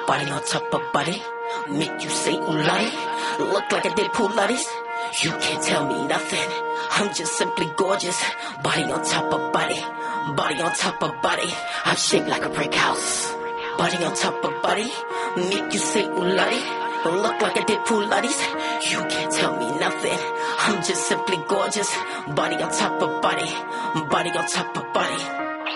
Body on top of body, make you say oolari. Look like I did Pilates. You can't tell me nothing. I'm just simply gorgeous. Body on top of body, body on top of body. I'm shaped like a brick house. Body on top of body, make you say oolari. Look like I did Pilates. You can't tell me nothing. I'm just simply gorgeous. Body on top of body, body on top of body.